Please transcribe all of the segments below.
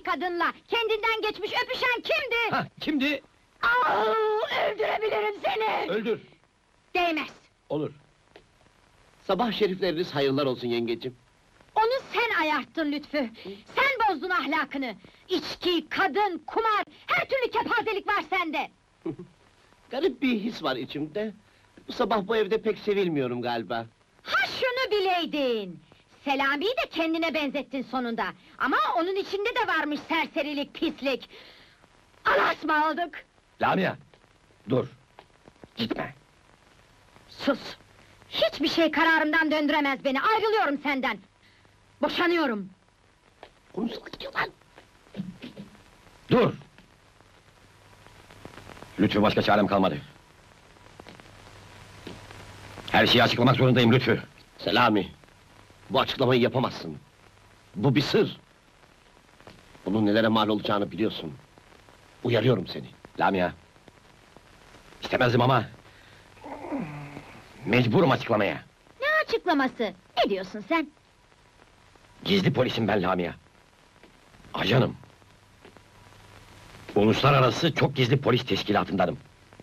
kadınla kendinden geçmiş öpüşen kimdi? Hah, kimdi? Öldürebilirim seni! Öldür. Değmez! Olur. Sabah şerifleriniz hayırlar olsun yengecim. Onu sen ayarttın Lütfü! Sen bozdun ahlakını! İçki, kadın, kumar, her türlü kepazelik var sende! Garip bir his var içimde. Bu sabah bu evde pek sevilmiyorum galiba. Ha şunu bileydin! Selami'yi de kendine benzettin sonunda! Ama onun içinde de varmış serserilik, pislik! Alasma olduk! Lamia! Dur! Gitme! Sus! Hiçbir şey kararımdan döndüremez beni, ayrılıyorum senden! Boşanıyorum! Konuşsana lan! Dur! Lütfü, başka çarem kalmadı. Her şeyi açıklamak zorundayım Lütfü! Selami! Bu açıklamayı yapamazsın. Bu bir sır! Bunun nelere mal olacağını biliyorsun. Uyarıyorum seni. Lamia! İstemezdim ama... Mecburum açıklamaya! Ne açıklaması? Ne diyorsun sen? Gizli polisim ben Lamia! Ajanım! Uluslararası çok gizli polis teşkilatındanım.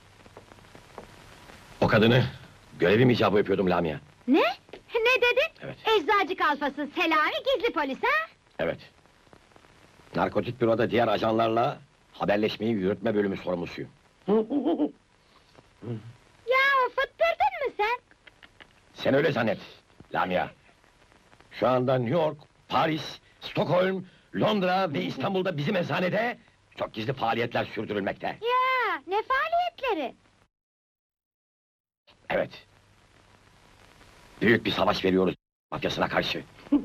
O kadını görevim icabı öpüyordum Lamia. Ne? Ne dedin? Evet. Eczacı kalfası Selami gizli polis ha? Evet. Narkotik büroda diğer ajanlarla haberleşmeyi yürütme bölümü sorumlusuyum. Ya fıttırdın mı sen? Sen öyle zannet, Lamia. Şu anda New York, Paris, Stockholm, Londra ve İstanbul'da bizim eczanede çok gizli faaliyetler sürdürülmekte. Ya ne faaliyetleri? Evet. Büyük bir savaş veriyoruz mafyasına karşı.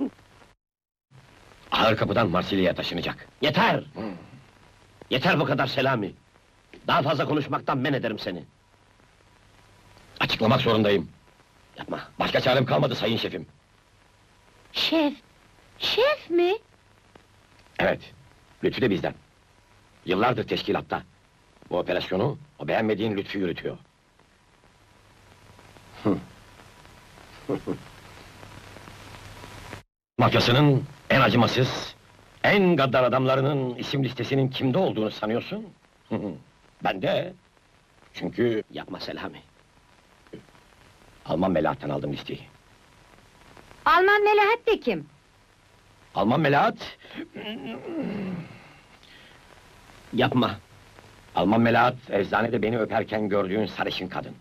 Ağır kapıdan Marsilya'ya taşınacak. Yeter! Yeter bu kadar Selami! Daha fazla konuşmaktan men ederim seni. Açıklamak zorundayım. Yapma! Başka çarem kalmadı sayın şefim. Şef! Şef mi? Evet, Lütfü de bizden. Yıllardır teşkilatta. Bu operasyonu o beğenmediğin Lütfü yürütüyor. Mafyasının en acımasız, en gaddar adamlarının isim listesinin kimde olduğunu sanıyorsun? Ben de. Çünkü Yapma Selami! Alman Melahat'tan aldım listeyi. Alman Melahat de kim? Alman Melahat... Yapma! Alman Melahat, eczanede beni öperken gördüğün sarışın kadın.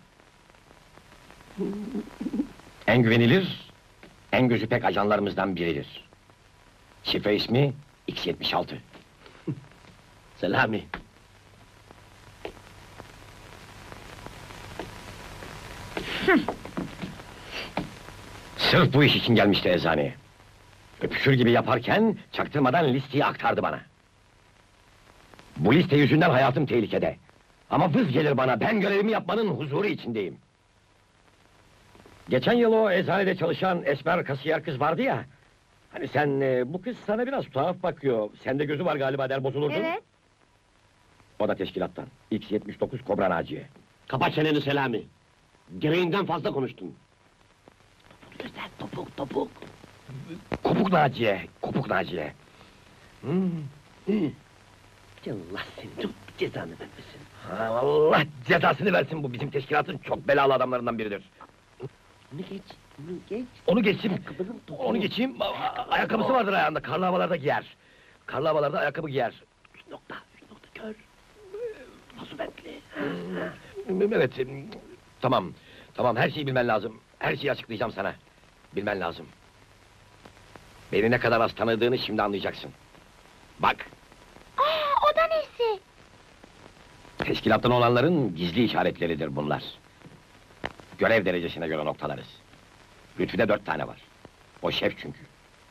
En güvenilir, en gözü pek ajanlarımızdan biridir. Şifre ismi X76. Selami! Sırf bu iş için gelmişti eczaneye. Öpüşür gibi yaparken, çaktırmadan listeyi aktardı bana. Bu liste yüzünden hayatım tehlikede. Ama vız gelir bana, ben görevimi yapmanın huzuru içindeyim. Geçen yıl o eczanede çalışan esmer kasiyer kız vardı ya... Hani sen, bu kız sana biraz tuhaf bakıyor, sende gözü var galiba der bozulurdun. Evet. O da teşkilattan, X79 Kobra Naciye. Kapa çeneni Selami! Gereğinden fazla konuştun. Güzel topuk topuk! Kopuk Naciye, kopuk Naciye. Allah seni çok cezanı vermesin! Allah cezasını versin, bu bizim teşkilatın çok belalı adamlarından biridir. Onu geç, onu geç! Onu geçeyim, Ayakkabının topuğu. onu geçeyim, ayakkabısı vardır ayağında, karlı havalarda giyer. Karlı havalarda ayakkabı giyer. Üç nokta kör! Hasubetli! Evet, tamam, tamam, her şeyi bilmen lazım. Her şeyi açıklayacağım sana. Bilmen lazım. Beni ne kadar az tanıdığını şimdi anlayacaksın. Bak, O da nesi? teşkilattan olanların gizli işaretleridir bunlar. Görev derecesine göre noktalarız. Lütfü'de 4 tane var. O şef çünkü.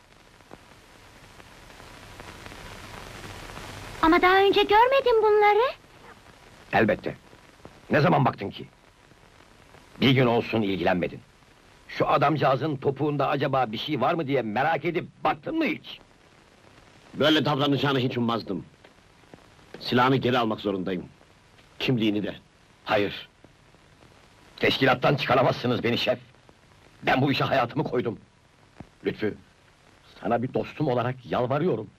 Ama daha önce görmedim bunları. Elbette. Ne zaman baktın ki? Bir gün olsun ilgilenmedin. Şu adamcağızın topuğunda acaba bir şey var mı diye merak edip baktın mı hiç? Böyle davranacağını hiç ummazdım. Silahını geri almak zorundayım. Kimliğini de. Hayır. Teşkilattan çıkaramazsınız beni şef. Ben bu işe hayatımı koydum. Lütfü, sana bir dostum olarak yalvarıyorum.